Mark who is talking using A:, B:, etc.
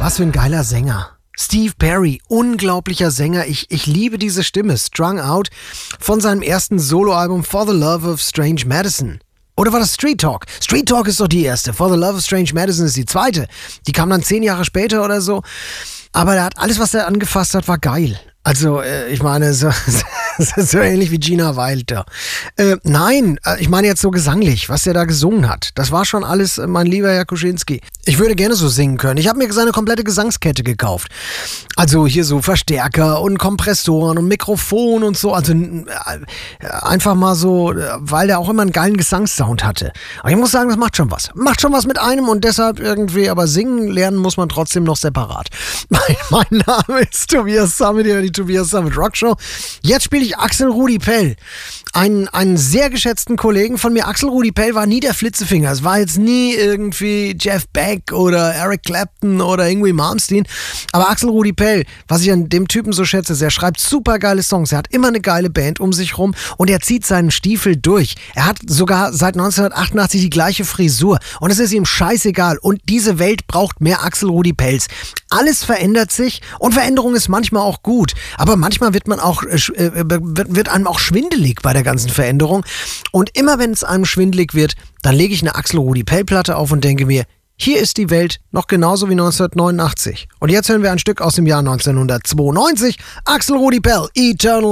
A: Was für ein geiler Sänger. Steve Perry, unglaublicher Sänger. Ich liebe diese Stimme. Strung Out von seinem ersten Soloalbum For the Love of Strange Medicine. Oder war das Street Talk? Street Talk ist doch die erste. For the Love of Strange Medicine ist die zweite. Die kam dann 10 Jahre später oder so. Aber er hat alles, was er angefasst hat, war geil. Also, ich meine, so ähnlich wie Gina Wilder. Nein, ich meine jetzt so gesanglich, was er da gesungen hat. Das war schon alles, mein lieber Herr Kuschinski. Ich würde gerne so singen können. Ich habe mir seine komplette Gesangskette gekauft. Also hier so Verstärker und Kompressoren und Mikrofon und so. Also einfach mal so, weil der auch immer einen geilen Gesangssound hatte. Aber ich muss sagen, das macht schon was. Macht schon was mit einem und deshalb irgendwie, aber singen lernen muss man trotzdem noch separat. Mein Name ist Tobias Sammet, die Tobias Sammet Rock Show. Jetzt spiele ich Axel Rudi Pell. Einen sehr geschätzten Kollegen von mir. Axel Rudi Pell war nie der Flitzefinger. Es war jetzt nie irgendwie Jeff Beck oder Eric Clapton oder Yngwie Malmsteen. Aber Axel Rudi Pell, was ich an dem Typen so schätze, ist, er schreibt super geile Songs. Er hat immer eine geile Band um sich rum und er zieht seinen Stiefel durch. Er hat sogar seit 1988 die gleiche Frisur und es ist ihm scheißegal. Und diese Welt braucht mehr Axel Rudi Pells. Alles verändert sich und Veränderung ist manchmal auch gut. Aber manchmal wird einem auch schwindelig bei der ganzen Veränderung. Und immer wenn es einem schwindelig wird, dann lege ich eine Axel Rudi Pell Platte auf und denke mir, hier ist die Welt noch genauso wie 1989. Und jetzt hören wir ein Stück aus dem Jahr 1992. Axel Rudi Pell, Eternal